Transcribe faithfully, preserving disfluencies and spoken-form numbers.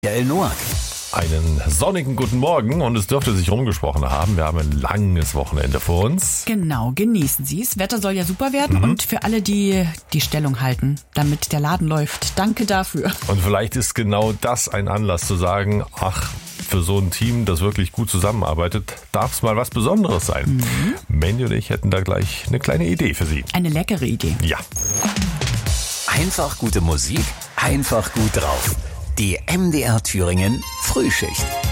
Michael Noack. Einen sonnigen guten Morgen und es dürfte sich rumgesprochen haben. Wir haben ein langes Wochenende vor uns. Genau, genießen Sie es. Wetter soll ja super werden mhm. und für alle, die die Stellung halten, damit der Laden läuft, danke dafür. Und vielleicht ist genau das ein Anlass zu sagen, ach, für so ein Team, das wirklich gut zusammenarbeitet, darf es mal was Besonderes sein. Mhm. Mandy und ich hätten da gleich eine kleine Idee für Sie. Eine leckere Idee. Ja. Einfach gute Musik, einfach gut drauf. Die M D R Thüringen Frühschicht.